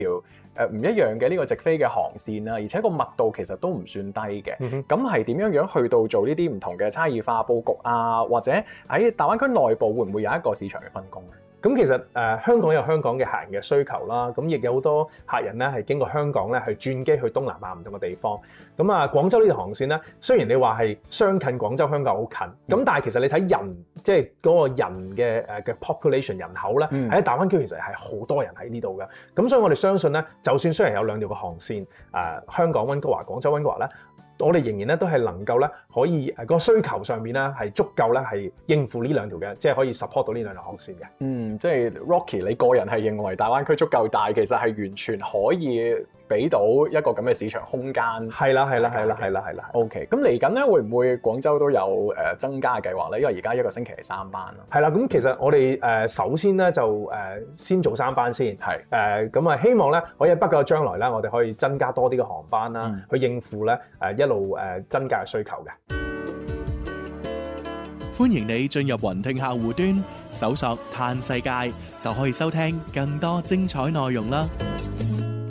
唔一樣嘅呢個直飛嘅航線啦，而且個密度其實都唔算低嘅。咁係點樣去到做呢啲唔同嘅差異化佈局啊？或者喺大灣區內部會唔會有一個市場嘅分工咧？ 咁其實香港有香港嘅客人嘅需求啦，咁亦有好多客人咧係經過香港咧去轉機去東南亞唔同嘅地方。咁啊，廣州呢條航線咧，雖然你話係相近廣州香港好近，咁但係其實你睇人，即係嗰個人嘅 population 人口咧，喺大灣區其實係好多人喺呢度嘅。咁所以我哋相信咧，就算雖然有兩條嘅航線，香港溫哥華、廣州溫哥華咧，我哋仍然咧都係能夠咧可以個需求上面咧係足夠咧係應付呢兩條嘅，即係可以 support 到呢兩條航線嘅。 即係 Rocky，你個人係認為大灣區足夠大，其實係完全可以俾到一個咁嘅市場空間。 係啦。 OK， 咁嚟緊咧會唔會廣州都有增加嘅計劃咧？因為而家一個星期係3班咯。 係啦，咁其實我哋首先咧就先做3班先。係咁啊，希望咧可以喺不久嘅將來咧，我哋可以增加多啲嘅航班啦，去應付咧一路增加嘅需求嘅。 歡迎你進入雲聽客戶端，搜索嘆世界，就可以收聽更多精彩內容啦。